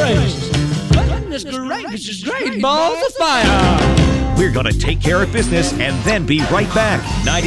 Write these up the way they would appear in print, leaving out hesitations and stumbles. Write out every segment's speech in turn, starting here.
gracious. Goodness gracious, great balls of fire. We're going to take care of business and then be right back.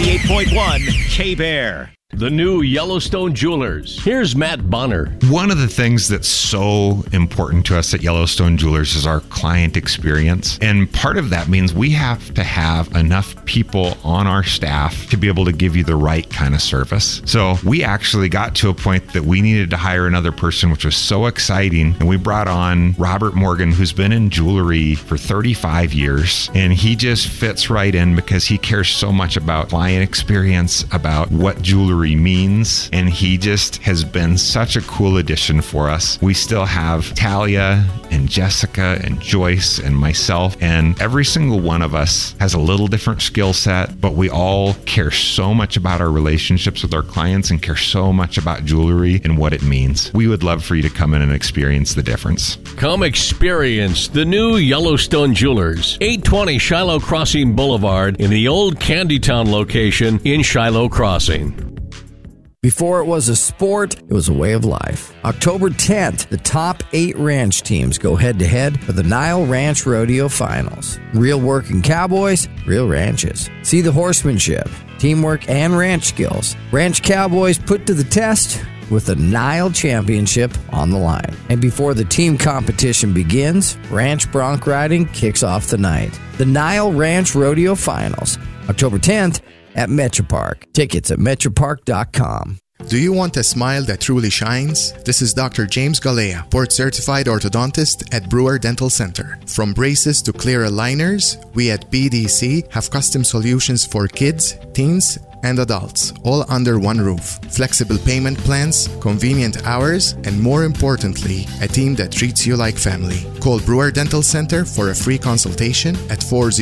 98.1 K-Bear. The new Yellowstone Jewelers. Here's Matt Bonner. One of the things that's so important to us at Yellowstone Jewelers is our client experience. And part of that means we have to have enough people on our staff to be able to give you the right kind of service. So we actually got to a point that we needed to hire another person, which was so exciting. And we brought on Robert Morgan, who's been in jewelry for 35 years. And he just fits right in because he cares so much about client experience, about what jewelry means, and he just has been such a cool addition for us. We still have Talia and Jessica and Joyce and myself, and every single one of us has a little different skill set, but we all care so much about our relationships with our clients and care so much about jewelry and what it means. We would love for you to come in and experience the difference. Come experience the new Yellowstone Jewelers, 820 Shiloh Crossing Boulevard in the old Candytown location in Shiloh Crossing. Before it was a sport, it was a way of life. October 10th, the top 8 ranch teams go head-to-head for the Nile Ranch Rodeo Finals. Real working cowboys, real ranches. See the horsemanship, teamwork, and ranch skills. Ranch cowboys put to the test with the Nile Championship on the line. And before the team competition begins, ranch bronc riding kicks off the night. The Nile Ranch Rodeo Finals, October 10th, at Metropark. Tickets at metropark.com. Do you want a smile that truly shines? This is Dr. James Galea, board-certified orthodontist at Brewer Dental Center. From braces to clear aligners, we at BDC have custom solutions for kids, teens, and adults, all under one roof. Flexible payment plans, convenient hours, and more importantly, a team that treats you like family. Call Brewer Dental Center for a free consultation at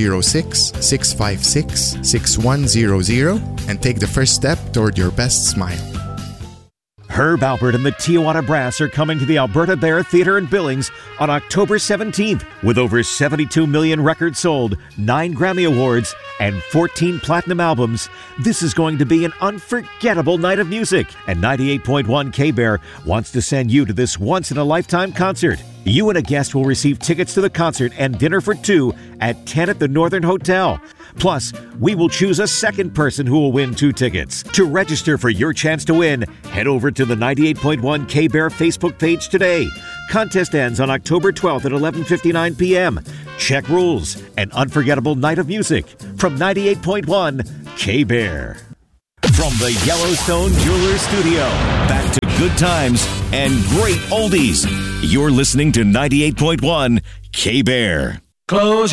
406-656-6100 and take the first step toward your best smile. Herb Alpert and the Tijuana Brass are coming to the Alberta Bear Theatre in Billings on October 17th. With over 72 million records sold, 9 Grammy Awards, and 14 platinum albums, this is going to be an unforgettable night of music. And 98.1 K-Bear wants to send you to this once-in-a-lifetime concert. You and a guest will receive tickets to the concert and dinner for 2 at 10 at the Northern Hotel. Plus, we will choose a second person who will win 2 tickets. To register for your chance to win, head over to the 98.1 K-Bear Facebook page today. Contest ends on October 12th at 11:59 p.m. Check rules. An unforgettable night of music from 98.1 K-Bear. From the Yellowstone Jewelers Studio, back to good times and great oldies. You're listening to 98.1 K-Bear. Close